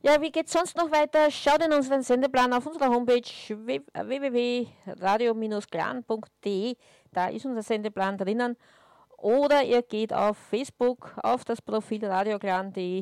Ja, wie geht's sonst noch weiter? Schaut in unseren Sendeplan auf unserer Homepage www.radio-clan.de. Da ist unser Sendeplan drinnen. Oder ihr geht auf Facebook auf das Profil radioclan.de